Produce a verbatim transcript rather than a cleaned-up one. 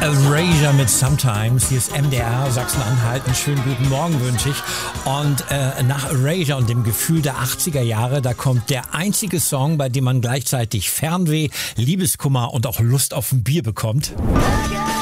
Erasure mit Sometimes. Hier ist M D R Sachsen-Anhalt. Einen schönen guten Morgen wünsche ich. Und äh, nach Erasure und dem Gefühl der achtziger Jahre, da kommt der einzige Song, bei dem man gleichzeitig Fernweh, Liebeskummer und auch Lust auf ein Bier bekommt.